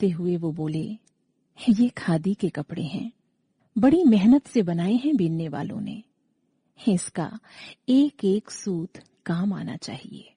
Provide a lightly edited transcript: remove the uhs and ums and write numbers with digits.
हंसते हुए वो बोले, ये खादी के कपड़े हैं, बड़ी मेहनत से बनाए हैं बीनने वालों ने। इसका एक एक सूत काम आना चाहिए।